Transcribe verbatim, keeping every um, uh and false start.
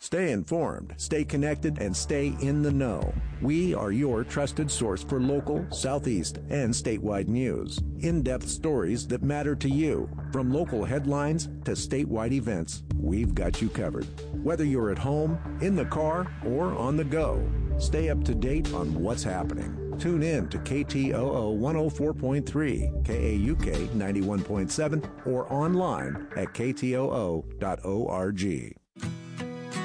Stay informed, stay connected, and stay in the know. We are your trusted source for local, Southeast, and statewide news. In-depth stories that matter to you. From local headlines to statewide events, we've got you covered. Whether you're at home, in the car, or on the go, stay up to date on what's happening. Tune in to K T O O one oh four point three, K A U K ninety-one point seven, or online at K T O O dot org.